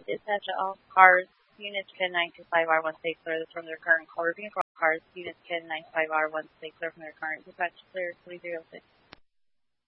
Dispatch all cars, units 10-925R1 stay clear from their current call. Repeating for all cars, units 10-925R1 stay clear from their current dispatch clear 306.